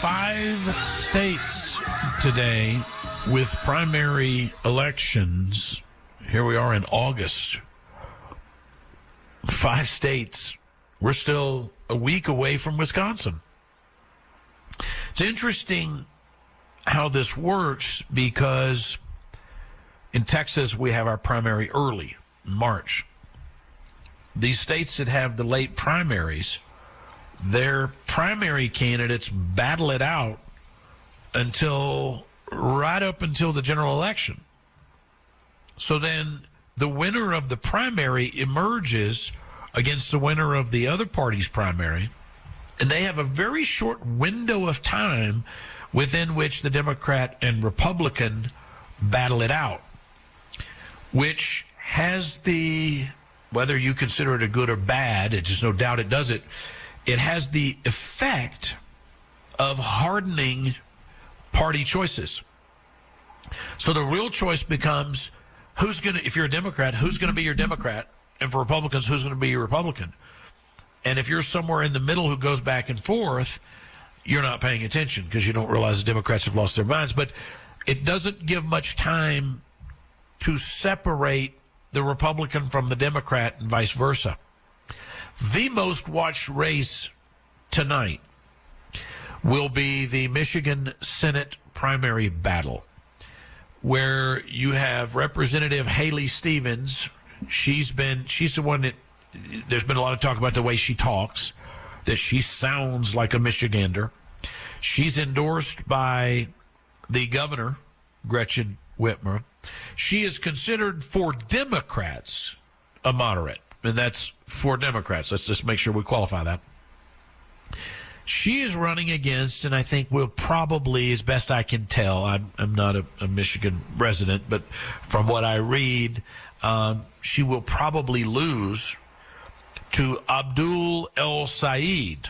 5 states today with primary elections. Here we are in August. 5 states. We're still a week away from Wisconsin. It's interesting how this works because in Texas we have our primary early in March. These states that have the late primaries, their primary candidates battle it out right up until the general election. So then the winner of the primary emerges against the winner of the other party's primary, and they have a very short window of time within which the Democrat and Republican battle it out, which has whether you consider it a good or bad, there's no doubt it does it, it has the effect of hardening party choices. So the real choice becomes if you're a Democrat, who's going to be your Democrat? And for Republicans, who's going to be your Republican? And if you're somewhere in the middle who goes back and forth, you're not paying attention because you don't realize the Democrats have lost their minds. But it doesn't give much time to separate the Republican from the Democrat and vice versa. The most watched race tonight will be the Michigan Senate primary battle, where you have Representative Haley Stevens. She's the one that there's been a lot of talk about the way she talks, that she sounds like a Michigander. She's endorsed by the governor, Gretchen Whitmer. She is considered for Democrats a moderate, and that's for Democrats. Let's just make sure we qualify that. She is running against, and I think will probably, as best I can tell, I'm not a Michigan resident, but from what I read, she will probably lose to Abdul El Sayed,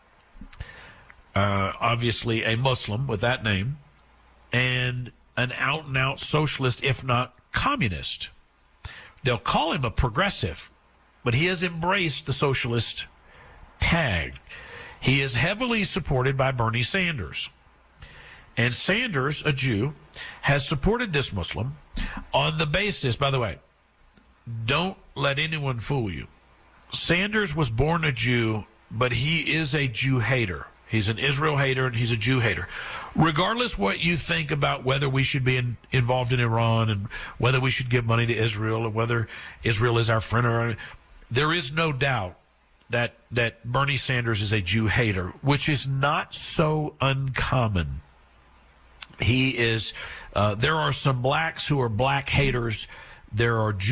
obviously a Muslim with that name, and an out-and-out socialist, if not communist. They'll call him a progressive, but he has embraced the socialist tag. He is heavily supported by Bernie Sanders. And Sanders, a Jew, has supported this Muslim on the basis, by the way, don't let anyone fool you. Sanders was born a Jew, but he is a Jew hater. He's an Israel hater, and he's a Jew hater. Regardless what you think about whether we should be involved in Iran and whether we should give money to Israel or whether Israel is our friend, there is no doubt that Bernie Sanders is a Jew hater, which is not so uncommon. He is. There are some blacks who are black haters. There are Jews